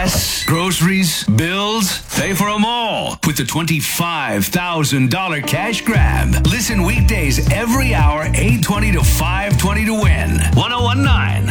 Gas, groceries, bills, pay for them all with the $25,000 cash grab. Listen weekdays every hour, 8:20 to 5:20 to win. 1019